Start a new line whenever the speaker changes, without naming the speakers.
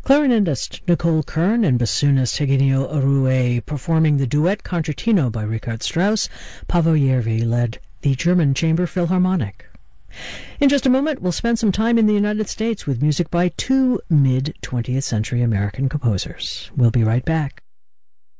Clarinetist Nicole Kern and bassoonist Eugenio Arue performing the duet concertino by Richard Strauss. Paavo Järvi led the German Chamber Philharmonic. In just a moment, we'll spend some time in the United States with music by two mid-20th century American composers. We'll be right back.